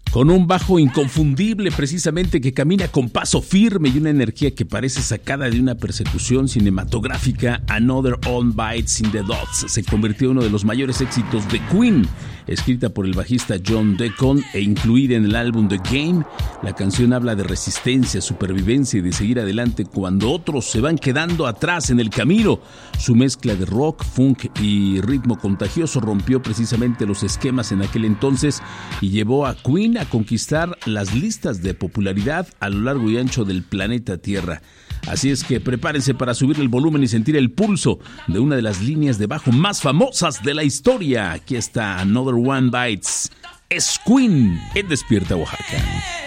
Con un bajo inconfundible precisamente que camina con paso firme y una energía que parece sacada de una persecución cinematográfica, Another One Bites in the Dust se convirtió en uno de los mayores éxitos de Queen. Escrita por el bajista John Deacon e incluida en el álbum The Game, la canción habla de resistencia, supervivencia y de seguir adelante cuando otros se van quedando atrás en el camino. Su mezcla de rock, funk y ritmo contagioso rompió precisamente los esquemas en aquel entonces y llevó a Queen a conquistar las listas de popularidad a lo largo y ancho del planeta Tierra. Así es que prepárense para subir el volumen y sentir el pulso de una de las líneas de bajo más famosas de la historia. Aquí está Another One Bites. Es Queen en Despierta Oaxaca.